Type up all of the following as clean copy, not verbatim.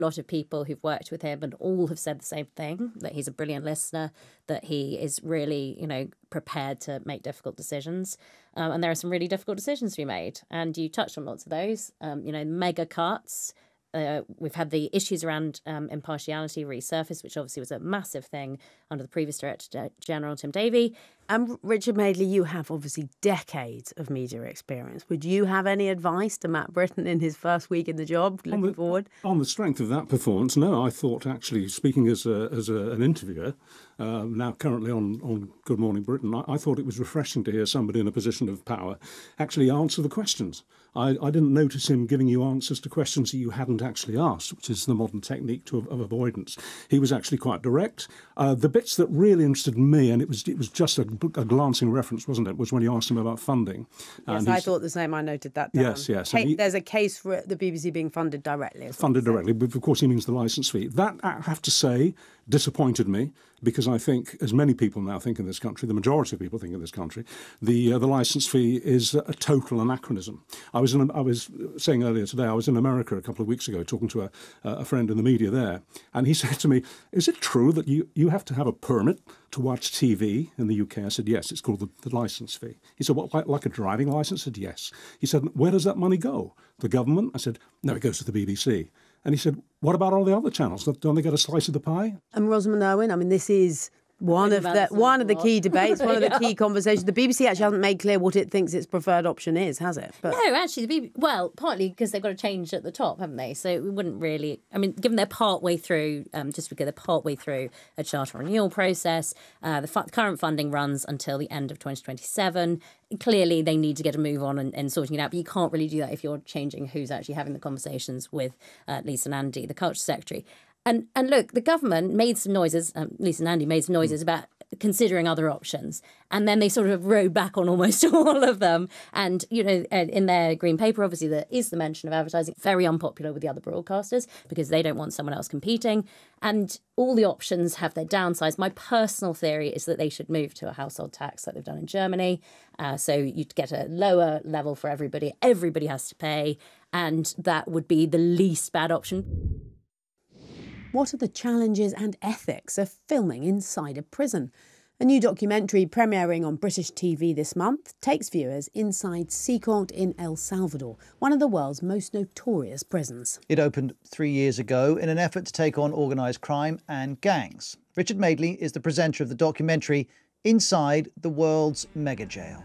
A lot of people who've worked with him and all have said the same thing, that he's a brilliant listener, that he is really, prepared to make difficult decisions. And there are some really difficult decisions to be made. And you touched on lots of those, mega cuts. We've had the issues around impartiality resurface, which obviously was a massive thing under the previous Director General, Tim Davie. And Richard Madeley, you have obviously decades of media experience. Would you have any advice to Matt Britton in his first week in the job, looking forward? On the strength of that performance, no, I thought actually, speaking as an interviewer, now currently on Good Morning Britain, I thought it was refreshing to hear somebody in a position of power actually answer the questions. I didn't notice him giving you answers to questions that you hadn't actually asked, which is the modern technique of avoidance. He was actually quite direct. The bits that really interested me, and it was just a glancing reference, wasn't it, was when you asked him about funding. Yes, I thought the same. I noted that down. Yes. There's a case for the BBC being funded directly. Funded directly, but of course he means the licence fee. That, I have to say, disappointed me, because I think, as many people now think in this country, the majority of people think in this country, the licence fee is a total anachronism. I was saying earlier today, I was in America a couple of weeks ago talking to a friend in the media there, and he said to me, is it true that you have to have a permit to watch TV in the UK? I said, yes, it's called the licence fee. He said, what, like a driving licence? I said, yes. He said, where does that money go? The government? I said, no, it goes to the BBC. And he said, what about all the other channels? Don't they get a slice of the pie? And Rosamund Owen, I mean, this is one of the key debates, one of the key conversations. The BBC actually hasn't made clear what it thinks its preferred option is, has it? But no, actually, partly because they've got to change at the top, haven't they? So we wouldn't really, given they're partway through, just because they're partway through a charter renewal process, the current funding runs until the end of 2027. Clearly, they need to get a move on and sorting it out, but you can't really do that if you're changing who's actually having the conversations with Lisa Nandy, the Culture Secretary. And look, the government made some noises, Lisa Nandy made some noises about considering other options. And then they sort of rode back on almost all of them. And, in their Green Paper, obviously, there is the mention of advertising. Very unpopular with the other broadcasters because they don't want someone else competing. And all the options have their downsides. My personal theory is that they should move to a household tax like they've done in Germany. So you'd get a lower level for everybody. Everybody has to pay. And that would be the least bad option. What are the challenges and ethics of filming inside a prison? A new documentary premiering on British TV this month takes viewers inside CICOT in El Salvador, one of the world's most notorious prisons. It opened 3 years ago in an effort to take on organised crime and gangs. Richard Madeley is the presenter of the documentary Inside the World's Mega Jail.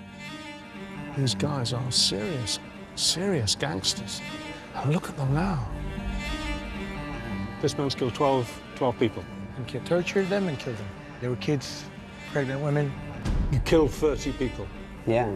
These guys are serious gangsters. And look at them now. This man's killed 12 people. And tortured them and killed them. They were kids, pregnant women. You killed 30 people. Yeah.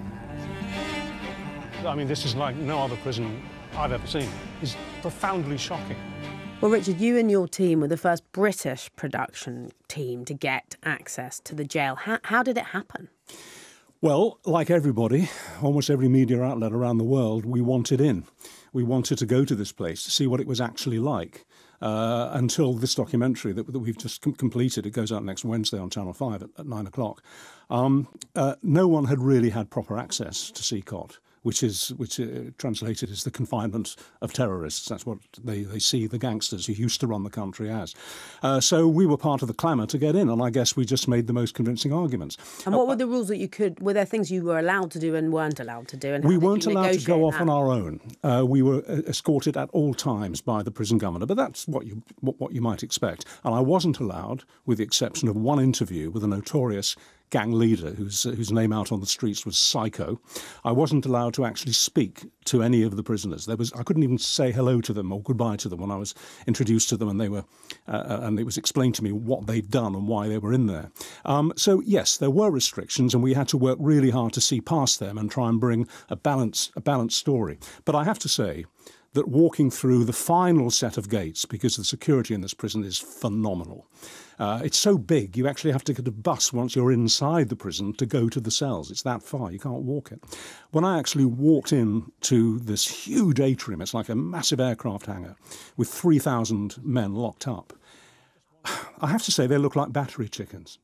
This is like no other prison I've ever seen. It's profoundly shocking. Well, Richard, you and your team were the first British production team to get access to the jail. How did it happen? Well, like everybody, almost every media outlet around the world, we wanted in. We wanted to go to this place to see what it was actually like. Until this documentary that we've just completed, it goes out next Wednesday on Channel 5 at 9 o'clock, no one had really had proper access to CICOT, which translated is the confinement of terrorists. That's what they see the gangsters who used to run the country as. So we were part of the clamour to get in, and I guess we just made the most convincing arguments. And what were the rules that were there things you were allowed to do and weren't allowed to do? And we weren't allowed to go off on our own. We were escorted at all times by the prison governor, but that's what you might expect. And I wasn't allowed, with the exception of one interview with a notorious gang leader whose name out on the streets was Psycho. I wasn't allowed to actually speak to any of the prisoners. I couldn't even say hello to them or goodbye to them when I was introduced to them, and and it was explained to me what they'd done and why they were in there. So yes, there were restrictions, and we had to work really hard to see past them and try and bring a balanced story. But I have to say that walking through the final set of gates, because the security in this prison is phenomenal. It's so big, you actually have to get a bus once you're inside the prison to go to the cells. It's that far, you can't walk it. When I actually walked in to this huge atrium, it's like a massive aircraft hangar with 3,000 men locked up, I have to say they look like battery chickens.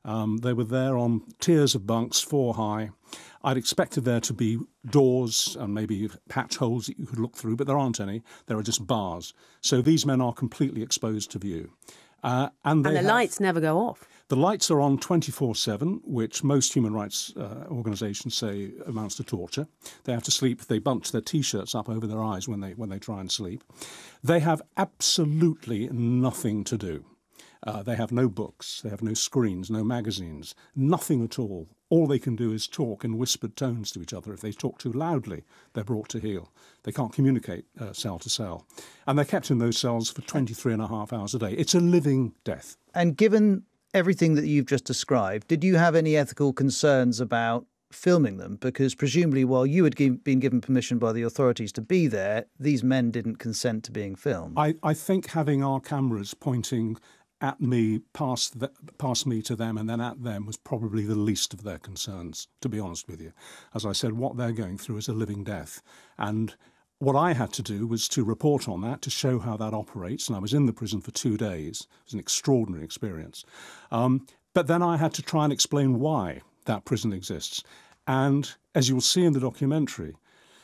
They were there on tiers of bunks, 4 high. I'd expected there to be doors and maybe patch holes that you could look through, but there aren't any. There are just bars. So these men are completely exposed to view. And the lights never go off. The lights are on 24/7, which most human rights organisations say amounts to torture. They have to sleep. They bunch their T-shirts up over their eyes when they try and sleep. They have absolutely nothing to do. They have no books, they have no screens, no magazines, nothing at all. All they can do is talk in whispered tones to each other. If they talk too loudly, they're brought to heel. They can't communicate cell to cell. And they're kept in those cells for 23 and a half hours a day. It's a living death. And given everything that you've just described, did you have any ethical concerns about filming them? Because presumably while you had been given permission by the authorities to be there, these men didn't consent to being filmed. I think having our cameras pointing at me, past me to them and then at them was probably the least of their concerns, to be honest with you. As I said, what they're going through is a living death. And what I had to do was to report on that, to show how that operates. And I was in the prison for 2 days. It was an extraordinary experience. But then I had to try and explain why that prison exists. And as you'll see in the documentary,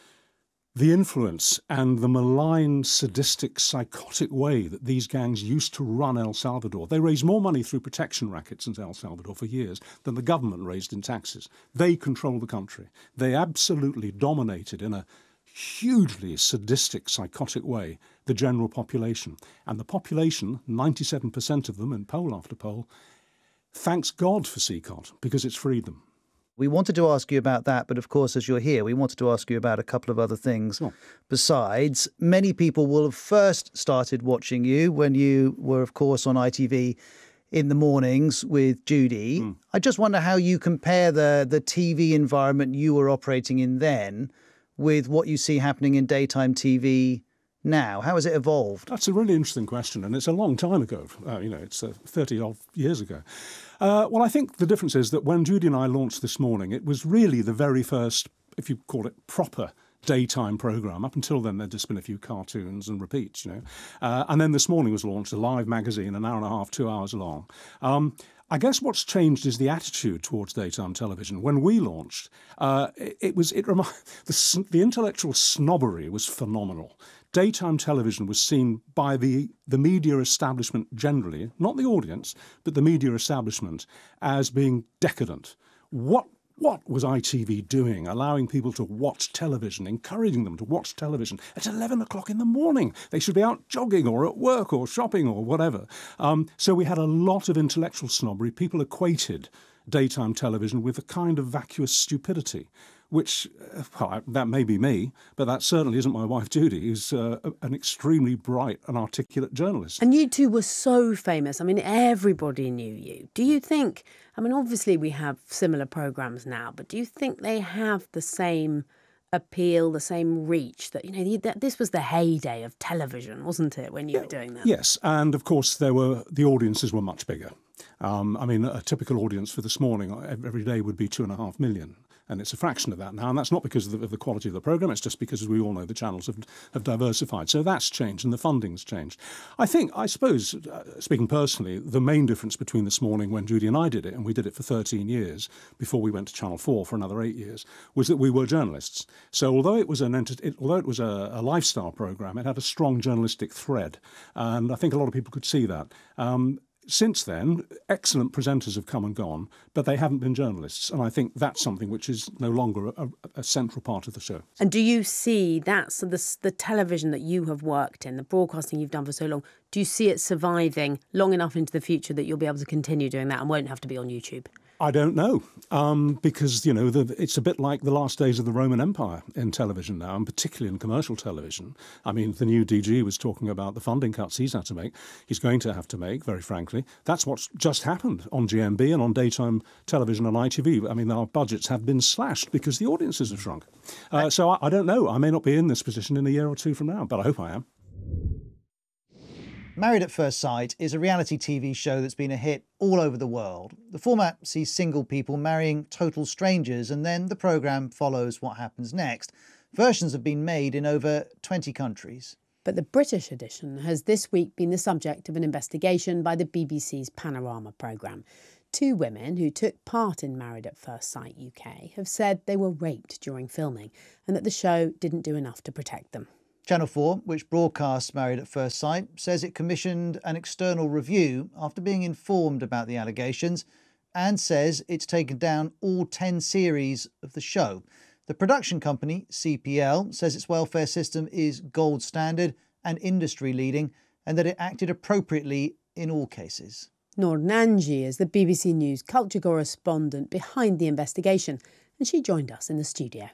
the influence and the malign, sadistic, psychotic way that these gangs used to run El Salvador. They raised more money through protection rackets in El Salvador for years than the government raised in taxes. They controlled the country. They absolutely dominated in a hugely sadistic, psychotic way the general population. And the population, 97% of them in poll after poll, thanks God for CCOT because it's freed them. We wanted to ask you about that, but of course, as you're here, we wanted to ask you about a couple of other things besides. Many people will have first started watching you when you were, of course, on ITV in the mornings with Judy. I just wonder how you compare the TV environment you were operating in then with what you see happening in daytime TV now. How has it evolved? That's a really interesting question, and it's a long time ago. It's 30-odd years ago. Well, I think the difference is that when Judy and I launched this morning, it was really the very first, if you call it, proper daytime programme. Up until then, there'd just been a few cartoons and repeats, and then this morning was launched, a live magazine, an hour and a half, 2 hours long. I guess what's changed is the attitude towards daytime television. When we launched, the intellectual snobbery was phenomenal. Daytime television was seen by the media establishment generally, not the audience, but the media establishment, as being decadent. What was ITV doing, allowing people to watch television, encouraging them to watch television at 11 o'clock in the morning? They should be out jogging or at work or shopping or whatever. So we had a lot of intellectual snobbery. People equated daytime television with a kind of vacuous stupidity, which, that may be me, but that certainly isn't my wife, Judy, who's an extremely bright and articulate journalist. And you two were so famous. I mean, everybody knew you. Do you think, obviously we have similar programmes now, but do you think they have the same appeal, the same reach that, this was the heyday of television, wasn't it, when you were doing that? Yes, and of course the audiences were much bigger. A typical audience for This Morning every day would be 2.5 million. And it's a fraction of that now. And that's not because of the quality of the programme. It's just because, as we all know, the channels have diversified. So that's changed and the funding's changed. I suppose, speaking personally, the main difference between This Morning when Judy and I did it, and we did it for 13 years before we went to Channel 4 for another 8 years, was that we were journalists. So although it was a lifestyle programme, it had a strong journalistic thread. And I think a lot of people could see that. Since then, excellent presenters have come and gone, but they haven't been journalists. And I think that's something which is no longer a central part of the show. And do you see the television that you have worked in, the broadcasting you've done for so long, do you see it surviving long enough into the future that you'll be able to continue doing that and won't have to be on YouTube? I don't know, because, it's a bit like the last days of the Roman Empire in television now, and particularly in commercial television. The new DG was talking about the funding cuts he's had to make. He's going to have to make, very frankly. That's what's just happened on GMB and on daytime television on ITV. Our budgets have been slashed because the audiences have shrunk. So I don't know. I may not be in this position in a year or two from now, but I hope I am. Married at First Sight is a reality TV show that's been a hit all over the world. The format sees single people marrying total strangers, and then the programme follows what happens next. Versions have been made in over 20 countries. But the British edition has this week been the subject of an investigation by the BBC's Panorama programme. 2 women who took part in Married at First Sight UK have said they were raped during filming and that the show didn't do enough to protect them. Channel 4, which broadcasts Married at First Sight, says it commissioned an external review after being informed about the allegations and says it's taken down all 10 series of the show. The production company, CPL, says its welfare system is gold standard and industry leading and that it acted appropriately in all cases. Noor Nanji is the BBC News culture correspondent behind the investigation, and she joined us in the studio.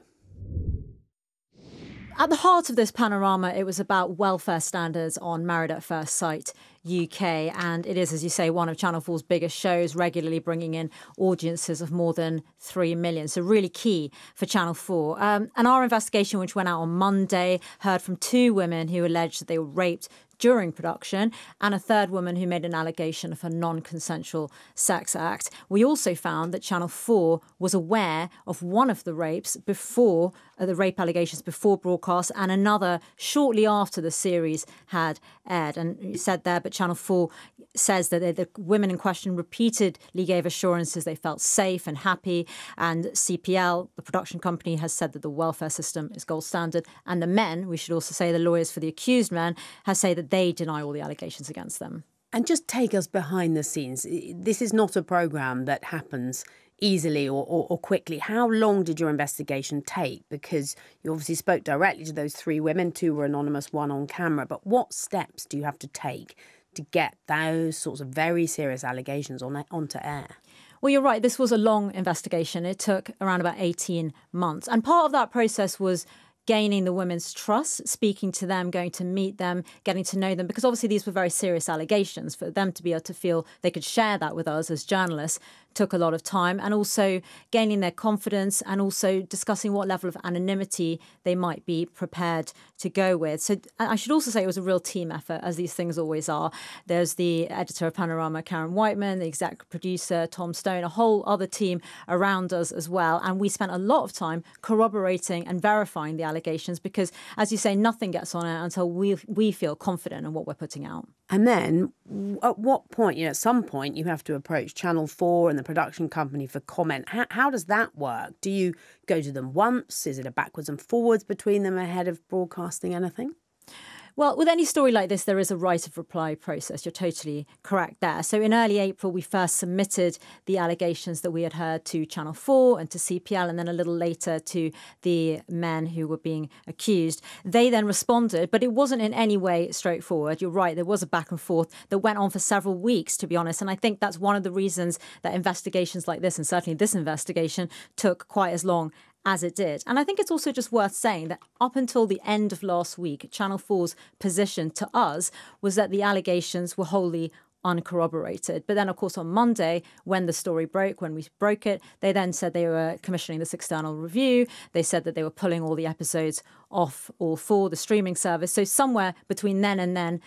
At the heart of this panorama, it was about welfare standards on Married at First Sight UK. And it is, as you say, one of Channel 4's biggest shows, regularly bringing in audiences of more than 3 million. So really key for Channel 4. And our investigation, which went out on Monday, heard from 2 women who alleged that they were raped during production and a 3rd woman who made an allegation of a non-consensual sex act. We also found that Channel 4 was aware of one of the rapes before, the rape allegations before broadcast, and another shortly after the series had aired. And you said there, but Channel 4 says that the women in question repeatedly gave assurances they felt safe and happy. And CPL, the production company, has said that the welfare system is gold standard. And the men, we should also say the lawyers for the accused men, have said that they deny all the allegations against them. And just take us behind the scenes. This is not a programme that happens easily or quickly. How long did your investigation take? Because you obviously spoke directly to those 3 women, 2 were anonymous, 1 on camera. But what steps do you have to take to get those sorts of very serious allegations onto air? Well, you're right. This was a long investigation. It took around about 18 months. And part of that process was gaining the women's trust, speaking to them, going to meet them, getting to know them, because obviously these were very serious allegations. For them to be able to feel they could share that with us as journalists took a lot of time, and also gaining their confidence and also discussing what level of anonymity they might be prepared to go with. So I should also say it was a real team effort, as these things always are. There's the editor of Panorama, Karen Whiteman, the exec producer, Tom Stone, a whole other team around us as well. And we spent a lot of time corroborating and verifying the allegations because, as you say, nothing gets on air until we feel confident in what we're putting out. And then at what point, at some point, you have to approach Channel 4 and the production company for comment. How does that work? Do you go to them once? Is it a backwards and forwards between them ahead of broadcasting anything? Well, with any story like this, there is a right of reply process. You're totally correct there. So in early April, we first submitted the allegations that we had heard to Channel 4 and to CPL, and then a little later to the men who were being accused. They then responded, but it wasn't in any way straightforward. You're right, there was a back and forth that went on for several weeks, to be honest. And I think that's one of the reasons that investigations like this, and certainly this investigation, took quite as long as it did. And I think it's also just worth saying that up until the end of last week, Channel 4's position to us was that the allegations were wholly uncorroborated. But then, of course, on Monday, when the story broke, when we broke it, they then said they were commissioning this external review. They said that they were pulling all the episodes off All 4, the streaming service. So somewhere between then and then,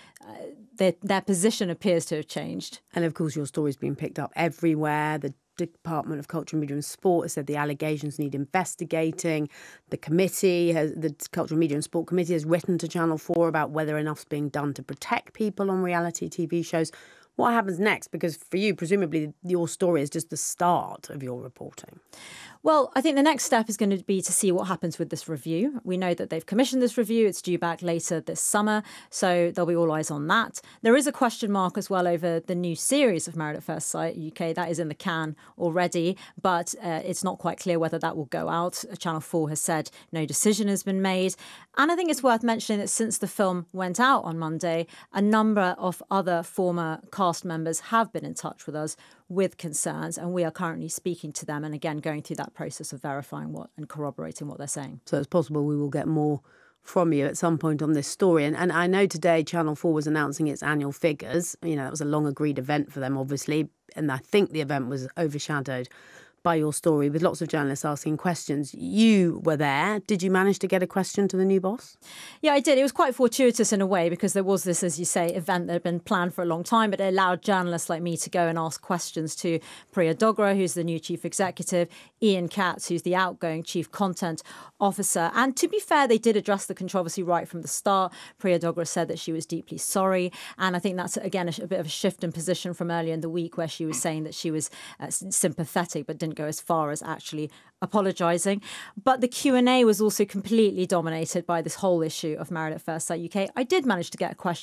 their position appears to have changed. And of course, your story's been picked up everywhere. The Department of Culture, Media and Sport has said the allegations need investigating. The Culture, Media and Sport Committee has written to Channel 4 about whether enough's being done to protect people on reality TV shows. What happens next? Because for you, presumably, your story is just the start of your reporting. Well, I think the next step is going to be to see what happens with this review. We know that they've commissioned this review. It's due back later this summer, so there'll be all eyes on that. There is a question mark as well over the new series of Married at First Sight UK. That is in the can already, but it's not quite clear whether that will go out. Channel 4 has said no decision has been made. And I think it's worth mentioning that since the film went out on Monday, a number of other former cast members have been in touch with us with concerns, and we are currently speaking to them and again going through that process of verifying and corroborating what they're saying. So it's possible we will get more from you at some point on this story. And I know today Channel 4 was announcing its annual figures. That was a long agreed event for them, obviously, and I think the event was overshadowed by your story, with lots of journalists asking questions. You were there. Did you manage to get a question to the new boss? Yeah, I did. It was quite fortuitous in a way because there was this, as you say, event that had been planned for a long time, but it allowed journalists like me to go and ask questions to Priya Dogra, who's the new chief executive, Ian Katz, who's the outgoing chief content officer. And to be fair, they did address the controversy right from the start. Priya Dogra said that she was deeply sorry. And I think that's, again, a bit of a shift in position from earlier in the week where she was saying that she was sympathetic but didn't go as far as actually apologising. But the Q&A was also completely dominated by this whole issue of Married at First Sight UK. I did manage to get a question